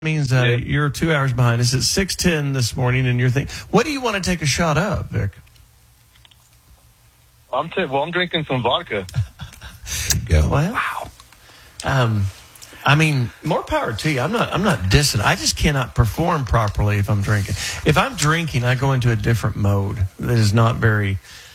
means you're 2 hours behind. It's at 6:10 this morning, and you're thinking, what do you want to take a shot of, Vic? I'm drinking some vodka. Go. Well, wow. I mean, more power to you. I'm not dissing. I just cannot perform properly if I'm drinking. If I'm drinking, I go into a different mode that is not very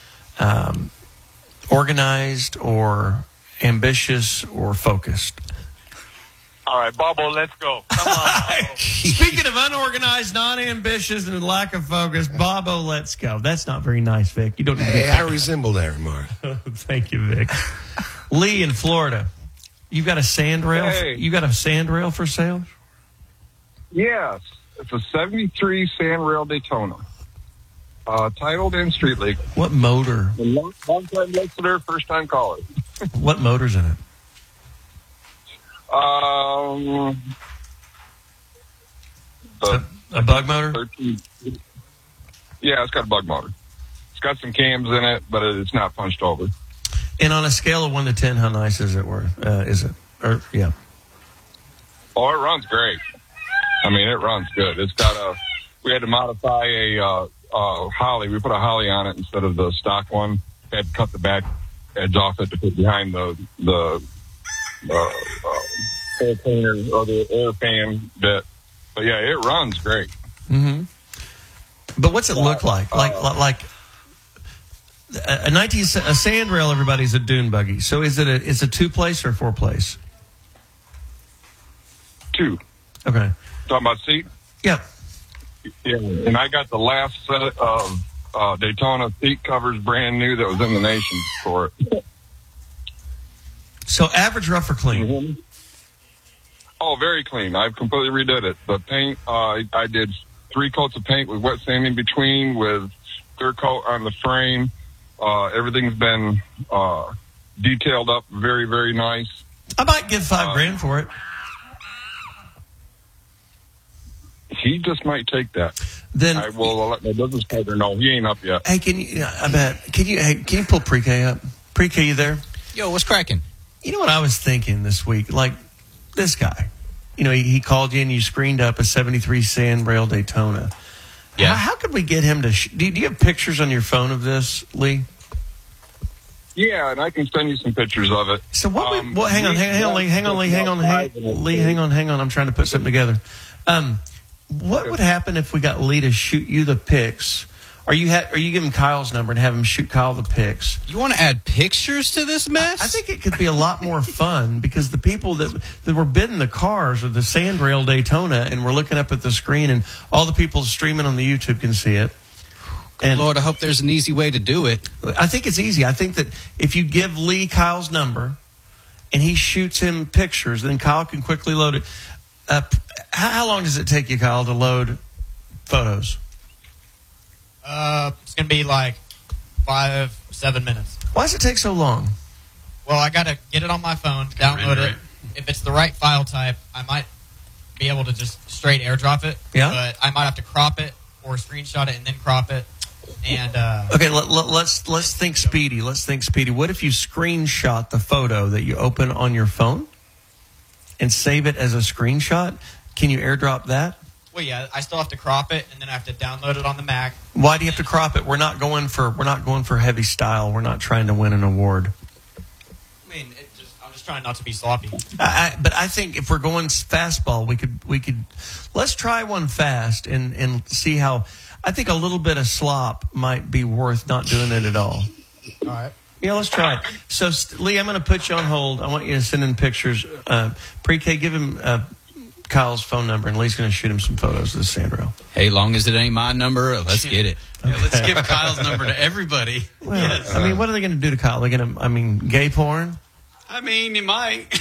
organized or ambitious or focused. All right, Bobo, let's go. Come on. Speaking of unorganized, non-ambitious, and lack of focus, Bobo, let's go. That's not very nice, Vic. You don't. Hey, I resemble that remark. Thank you, Vic. Lee in Florida, you've got a sand rail. Hey. You got a sand rail for sale? Yes, it's a '73 sand rail Daytona, titled in street legal. What motor? Long-time listener, first-time caller. What motor's in it? A bug motor? 13. Yeah, it's got a bug motor. It's got some cams in it, but it's not punched over. And on a scale of 1 to 10, how nice is it? Yeah. Oh, it runs great. I mean, it runs good. It's got we had to modify a Holly. We put a Holly on it instead of the stock one. Had to cut the back edge off it to put behind the air cleaner or the air fan bit. But yeah, it runs great. Mm-hmm. But what's it look like? Like a sand rail, everybody's a dune buggy. So is it it's a 2-place or 4-place? 2. Okay. Talking about seat? Yep. Yeah. And I got the last set of Daytona seat covers brand new that was in the nation for it. So average, rough, or clean? Mm-hmm. Oh, very clean. I've completely redid it. The paint, I did 3 coats of paint with wet sand in between, with clear coat on the frame. Everything's been detailed up very, very nice. I might give $5,000 for it. He just might take that. Then I will let my business partner know. He ain't up yet. Hey, can you pull Pre-K up? Pre-K, you there? Yo, what's cracking? You know what I was thinking this week? Like, this guy, he called you and you screened up a '73 sand rail Daytona. Yeah. How could we get him to? Do you have pictures on your phone of this, Lee? Yeah, and I can send you some pictures of it. So what? Hang on, Lee. Hang on. I'm trying to put something together. What would happen if we got Lee to shoot you the pics? Are you giving Kyle's number and have him shoot Kyle the pics? You want to add pictures to this mess? I think it could be a lot more fun because the people that were bidding the cars are the sand rail Daytona, and we're looking up at the screen, and all the people streaming on the YouTube can see it. And Lord, I hope there's an easy way to do it. I think it's easy. I think that if you give Lee Kyle's number and he shoots him pictures, then Kyle can quickly load it. How long does it take you, Kyle, to load photos? It's going to be like 5-7 minutes. Why does it take so long? Well, I got to get it on my phone, download it. If it's the right file type, I might be able to just straight airdrop it. Yeah. But I might have to crop it or screenshot it and then crop it. And okay, let's think speedy. What if you screenshot the photo that you open on your phone and save it as a screenshot? Can you airdrop that? Well, yeah, I still have to crop it, and then I have to download it on the Mac. Why do you have to crop it? We're not going for heavy style. We're not trying to win an award. I mean, I'm just trying not to be sloppy. But I think if we're going fastball, we could let's try one fast and see how. I think a little bit of slop might be worth not doing it at all. All right. Yeah, let's try it. So, Lee, I'm going to put you on hold. I want you to send in pictures. Pre-K, give him Kyle's phone number, and Lee's going to shoot him some photos of the sand rail. Hey, long as it ain't my number, let's get it. Yeah, let's give Kyle's number to everybody. Well, yes. I mean, what are they going to do to Kyle? They're going to, gay porn? I mean, you might.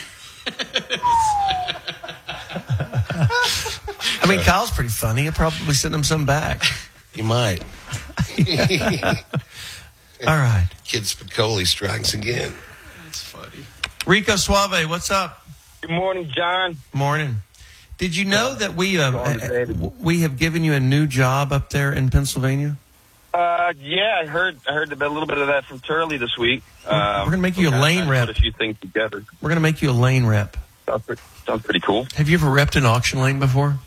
I mean, Kyle's pretty funny. He'll probably send him some back. You might. All right. Kid Spicoli strikes again. That's funny. Rico Suave, what's up? Good morning, John. Morning. Did you know that we have given you a new job up there in Pennsylvania? Yeah, I heard a little bit of that from Turley this week. We're going to make you a lane rep. Put a few things together. We're going to make you a lane rep. Sounds pretty cool. Have you ever repped an auction lane before?